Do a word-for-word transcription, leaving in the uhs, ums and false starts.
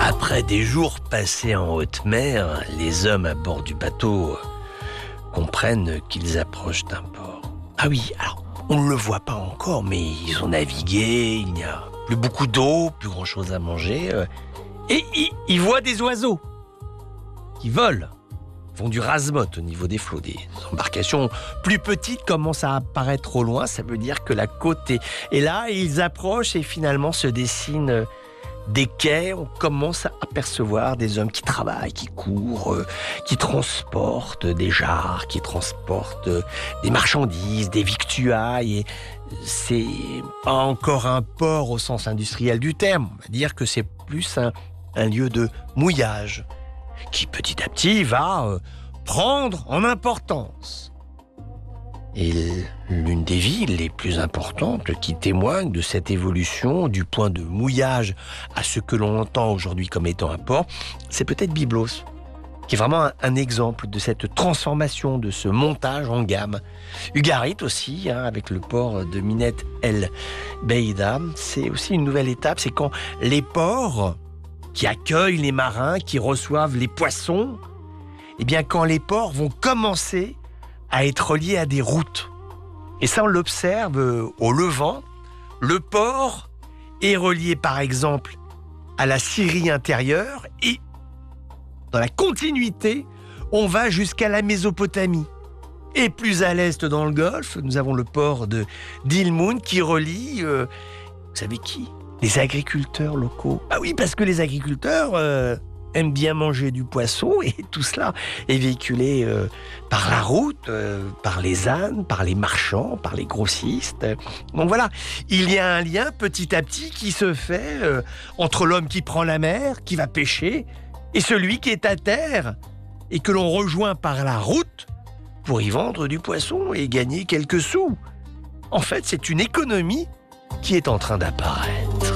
Après des jours passés en haute mer, les hommes à bord du bateau comprennent qu'ils approchent d'un port. Ah oui, alors on ne le voit pas encore, mais ils ont navigué, il n'y a plus beaucoup d'eau, plus grand chose à manger. Et ils, ils voient des oiseaux qui volent, font du rase-motte au niveau des flots. Des embarcations plus petites commencent à apparaître au loin, ça veut dire que la côte est... Et là, ils approchent et finalement se dessinent des quais. On commence à apercevoir des hommes qui travaillent, qui courent, euh, qui transportent des jarres, qui transportent euh, des marchandises, des victuailles. Et c'est pas encore un port au sens industriel du terme. On va dire que c'est plus un, un lieu de mouillage qui petit à petit va euh, prendre en importance. Et l'une des villes les plus importantes qui témoigne de cette évolution du point de mouillage à ce que l'on entend aujourd'hui comme étant un port, c'est peut-être Byblos, qui est vraiment un, un exemple de cette transformation, de ce montage en gamme. Ugarit aussi, hein, avec le port de Minet El Beida, c'est aussi une nouvelle étape, c'est quand les ports qui accueillent les marins, qui reçoivent les poissons, et bien quand les ports vont commencer à être reliés à des routes. Et ça, on l'observe au Levant. Le port est relié, par exemple, à la Syrie intérieure et dans la continuité, on va jusqu'à la Mésopotamie. Et plus à l'est, dans le Golfe, nous avons le port de d'Ilmoun qui relie, euh, vous savez qui ? Les agriculteurs locaux. Ah oui, parce que les agriculteurs euh, aiment bien manger du poisson et tout cela est véhiculé euh, par la route, euh, par les ânes, par les marchands, par les grossistes. Donc voilà, il y a un lien petit à petit qui se fait euh, entre l'homme qui prend la mer, qui va pêcher, et celui qui est à terre et que l'on rejoint par la route pour y vendre du poisson et gagner quelques sous. En fait, c'est une économie qui est en train d'apparaître.